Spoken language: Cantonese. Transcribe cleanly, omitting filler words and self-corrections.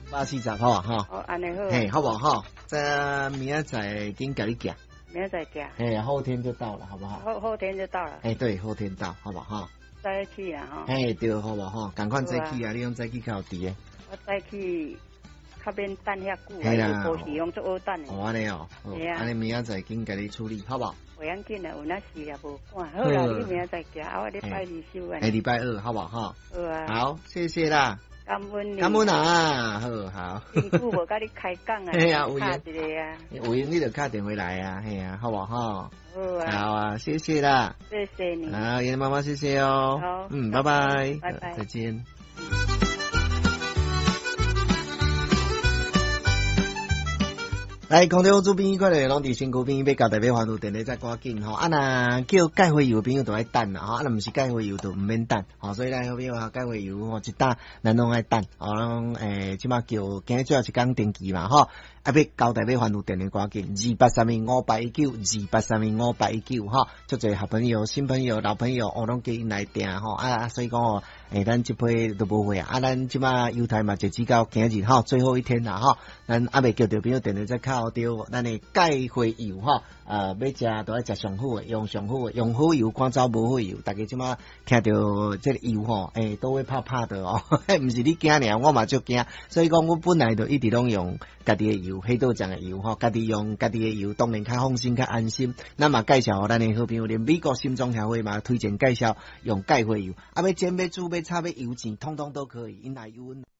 140好啊哈。 哦，安尼好。 嘿，好不好哈？这明仔载紧给你寄。 明仔载寄。 嘿，后天就到了，好不好？ 后天就到了。 哎，对，后天到，好不好哈？ 早起啦哈。 嘿，对，好不好哈？赶快早起啊！你用早起较有伫诶。 我早起。较免等遐久， 系啦， 无时用做好等的。 哦，安尼哦，安尼明仔载紧甲你处理，好不好？ 袂要紧啦，有那事也无赶。好啦，你明仔载寄，我礼拜二收啊。 礼拜2，好不好？哈。 好啊。 好，谢谢啦。 感恩你。 感恩啊，好。 辛苦无甲你开讲啊。 嘿啊，有闲。一个啊。 有闲你就打电话来啊，嘿啊，好不好？ 好啊。 好啊，谢谢啦。 谢谢你。 好，爷爷妈妈谢谢哦。 好。 拜拜。 拜拜。 再见。来，空中主编看到拢伫身躯边要交代要还有电力再赶紧吼，啊若叫钙灰油朋友都爱等啦吼，啊若毋是钙灰油就毋免等，吼，所以咱好比话钙灰油吼一打咱拢爱等，吼，拢即马叫今日最后一工登记嘛吼，啊要交代要还有电力赶紧，28325819，28325819吼，足侪好朋友、新朋友、老朋友，拢叫因来订吼，所以讲吼，咱即批都无会啊，咱即马犹太嘛截止到今日吼最后一天啦吼，咱未叫着朋友电力再靠。着咱的钙灰油吼，要食都要食上好的，用上好的，用好油赶走无好油。大家即马听到这个油吼，都会怕怕的哦，毋是你惊尔，我嘛足惊。所以讲，我本来就一直拢用家己的油，黑豆酱的油吼，家己用家己的油，当然较放心、较安心。咱嘛介绍咱的好朋友，连美国心脏协会嘛推荐介绍用钙灰油，要煎、要煮、要炒、要油煎，通通都可以，因来油温。